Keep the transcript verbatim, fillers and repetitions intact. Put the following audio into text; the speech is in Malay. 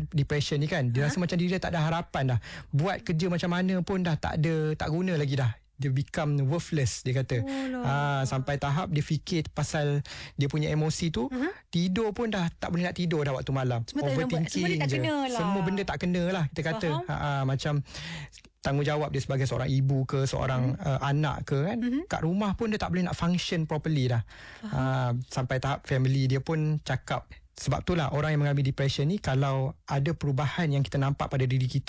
depression ni kan, dia ha? rasa macam diri dia tak ada harapan dah. Buat kerja macam mana pun dah tak ada, tak guna lagi dah. Dia become worthless, dia kata. Oh, ha, sampai tahap dia fikir pasal dia punya emosi tu, uh-huh. tidur pun dah tak boleh nak tidur dah waktu malam. Semua overthinking tak je. Kena lah. Semua benda tak kena lah, kita kata. Ha, ha, macam tanggungjawab dia sebagai seorang ibu ke, seorang hmm. uh, anak ke kan, mm-hmm. kat rumah pun dia tak boleh nak function properly dah. Uh, sampai tahap family dia pun cakap, sebab itulah orang yang mengalami depression ni, kalau ada perubahan yang kita nampak pada diri kita